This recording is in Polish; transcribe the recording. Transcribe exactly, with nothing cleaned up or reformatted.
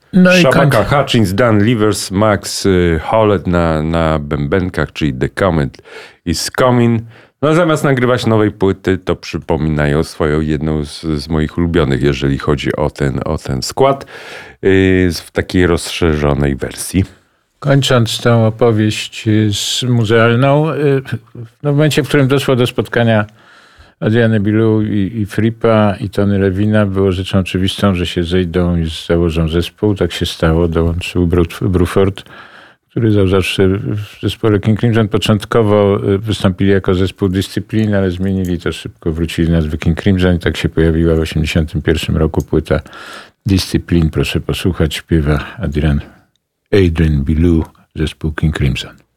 No i Shabaka końc... Hutchins, Dan Levers, Max y, Hollett na, na bębenkach, czyli The Comet is Coming. No zamiast nagrywać nowej płyty, to przypominają swoją jedną z, z moich ulubionych, jeżeli chodzi o ten, o ten skład, yy, w takiej rozszerzonej wersji. Kończąc tę opowieść z muzealną, no w momencie, w którym doszło do spotkania Adriany Belew i, i Fripa i Tony Levina, było rzeczą oczywistą, że się zejdą i założą zespół. Tak się stało. Dołączył Bruford, który zawsze w zespole King Crimson początkowo wystąpili jako zespół Discipline, ale zmienili to szybko, wrócili nazwy King Crimson i tak się pojawiła w osiemdziesiątym pierwszym roku płyta Discipline. Proszę posłuchać, śpiewa Adrian, Adrian Belew, zespół King Crimson.